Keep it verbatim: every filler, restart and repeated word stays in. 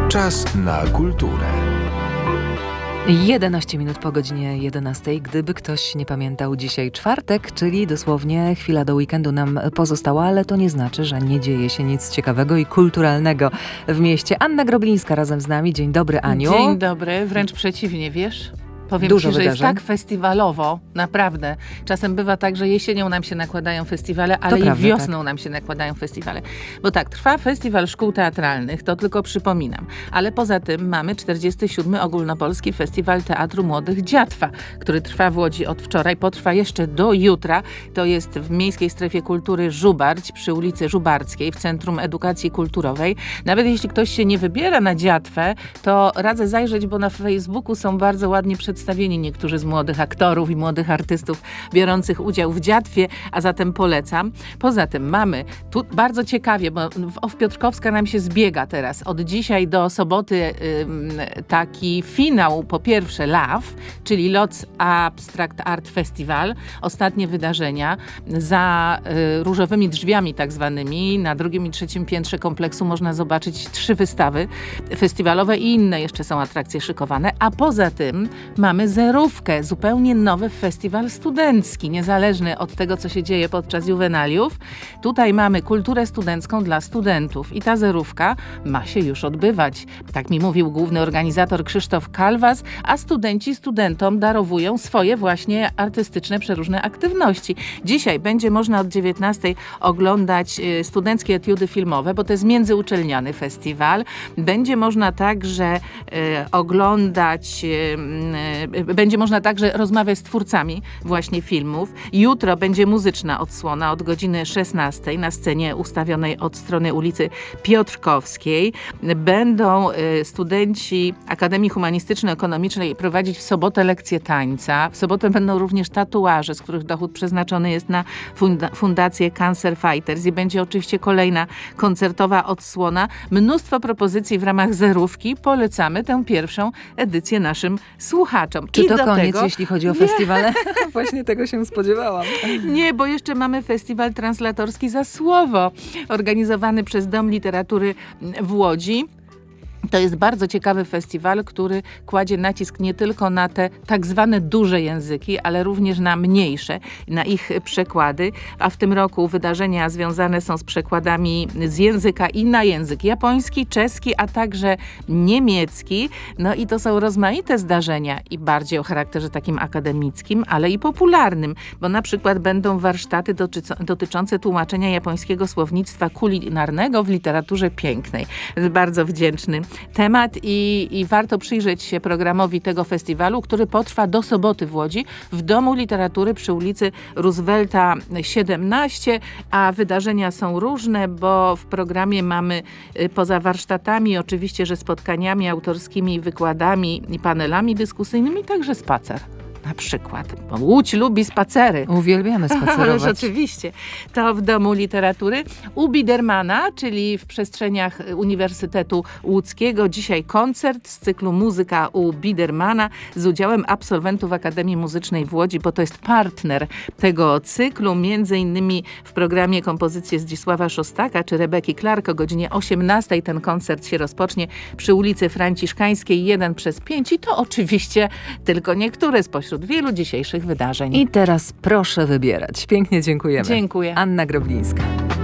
Czas na kulturę. jedenaście minut po godzinie jedenastej. Gdyby ktoś nie pamiętał, dzisiaj czwartek, czyli dosłownie chwila do weekendu nam pozostała, ale to nie znaczy, że nie dzieje się nic ciekawego i kulturalnego w mieście. Anna Groblińska razem z nami. Dzień dobry, Aniu. Dzień dobry, wręcz przeciwnie, wiesz? Powiem Dużo ci, że wydarzeń. jest tak festiwalowo, naprawdę. Czasem bywa tak, że jesienią nam się nakładają festiwale, ale To i prawda, wiosną tak. nam się nakładają festiwale. Bo tak, trwa Festiwal Szkół Teatralnych, to tylko przypominam. Ale poza tym mamy czterdziesty siódmy Ogólnopolski Festiwal Teatru Młodych Dziatwa, który trwa w Łodzi od wczoraj, potrwa jeszcze do jutra. To jest w Miejskiej Strefie Kultury Żubarć, przy ulicy Żubarckiej, w Centrum Edukacji Kulturowej. Nawet jeśli ktoś się nie wybiera na Dziatwę, to radzę zajrzeć, bo na Facebooku są bardzo ładnie przedstawieni niektórzy z młodych aktorów i młodych artystów biorących udział w Dziatwie, a zatem polecam. Poza tym mamy tu bardzo ciekawie, bo w Piotrkowska nam się zbiega teraz. Od dzisiaj do soboty ym, taki finał, po pierwsze Love, czyli Lodz Abstract Art Festival. Ostatnie wydarzenia za y, różowymi drzwiami tak zwanymi. Na drugim i trzecim piętrze kompleksu można zobaczyć trzy wystawy festiwalowe i inne jeszcze są atrakcje szykowane. A poza tym mamy Zerówkę, zupełnie nowy festiwal studencki, niezależny od tego, co się dzieje podczas juwenaliów. Tutaj mamy kulturę studencką dla studentów i ta Zerówka ma się już odbywać. Tak mi mówił główny organizator Krzysztof Kalwas, a studenci studentom darowują swoje właśnie artystyczne, przeróżne aktywności. Dzisiaj będzie można od dziewiętnastej oglądać y, studenckie etiudy filmowe, bo to jest międzyuczelniany festiwal. Będzie można także y, oglądać y, Będzie można także rozmawiać z twórcami właśnie filmów. Jutro będzie muzyczna odsłona od godziny szesnastej na scenie ustawionej od strony ulicy Piotrkowskiej. Będą studenci Akademii Humanistyczno-Ekonomicznej prowadzić w sobotę lekcje tańca. W sobotę będą również tatuaże, z których dochód przeznaczony jest na funda- fundację Cancer Fighters i będzie oczywiście kolejna koncertowa odsłona. Mnóstwo propozycji w ramach Zerówki. Polecamy tę pierwszą edycję naszym słuchaczom. Czy I to do koniec, tego, jeśli chodzi o festiwale? Właśnie tego się spodziewałam. Nie, bo jeszcze mamy festiwal translatorski Za Słowo, organizowany przez Dom Literatury w Łodzi. To jest bardzo ciekawy festiwal, który kładzie nacisk nie tylko na te tak zwane duże języki, ale również na mniejsze, na ich przekłady. A w tym roku wydarzenia związane są z przekładami z języka i na język japoński, czeski, a także niemiecki. No i to są rozmaite zdarzenia i bardziej o charakterze takim akademickim, ale i popularnym, bo na przykład będą warsztaty dotyc- dotyczące tłumaczenia japońskiego słownictwa kulinarnego w literaturze pięknej. Bardzo wdzięczny temat i, i warto przyjrzeć się programowi tego festiwalu, który potrwa do soboty w Łodzi w Domu Literatury przy ulicy Roosevelta siedemnaście, a wydarzenia są różne, bo w programie mamy y, poza warsztatami oczywiście, że spotkaniami autorskimi, wykładami i panelami dyskusyjnymi także spacer. Na przykład, bo Łódź lubi spacery. Uwielbiamy spacerować. Ależ oczywiście. To w Domu Literatury. U Bidermana, czyli w przestrzeniach Uniwersytetu Łódzkiego. Dzisiaj koncert z cyklu Muzyka u Bidermana z udziałem absolwentów Akademii Muzycznej w Łodzi, bo to jest partner tego cyklu. Między innymi w programie kompozycje Zdzisława Szostaka czy Rebeki Clark o godzinie osiemnastej ten koncert się rozpocznie przy ulicy Franciszkańskiej jeden przez pięć i to oczywiście tylko niektóre spośród wśród wielu dzisiejszych wydarzeń. I teraz proszę wybierać. Pięknie dziękujemy. Dziękuję. Anna Groblińska.